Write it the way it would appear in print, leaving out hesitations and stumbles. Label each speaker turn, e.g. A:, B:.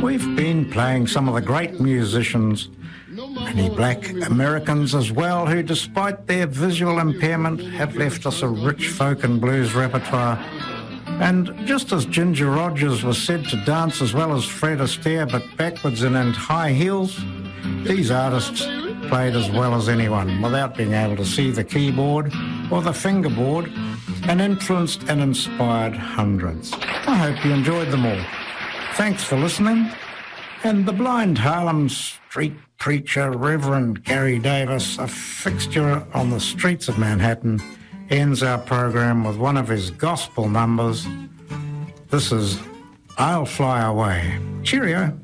A: We've been playing some of the great musicians, many black Americans as well, who despite their visual impairment have left us a rich folk and blues repertoire. And just as Ginger Rogers was said to dance as well as Fred Astaire but backwards and in high heels, these artists played as well as anyone without being able to see the keyboard or the fingerboard, and influenced and inspired hundreds. I hope you enjoyed them all. Thanks for listening. And the blind Harlem street preacher, Reverend Gary Davis, a fixture on the streets of Manhattan, ends our program with one of his gospel numbers. This is I'll Fly Away. Cheerio.